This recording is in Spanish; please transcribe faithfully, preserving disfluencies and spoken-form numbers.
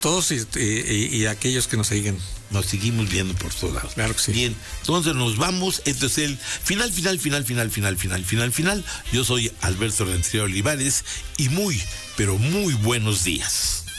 Todos y, y, y aquellos que nos siguen. Nos seguimos viendo por todos lados. Claro que sí. Bien, entonces nos vamos. Este es el final, final, final, final, final, final, final, final. Yo soy Alberto Rentería Olivares y muy, pero muy buenos días.